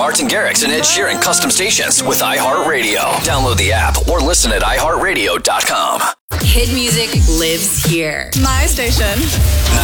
Martin Garrix and Ed Sheeran custom stations with iHeartRadio. Download the app or listen at iHeartRadio.com. Hit music lives here. My station.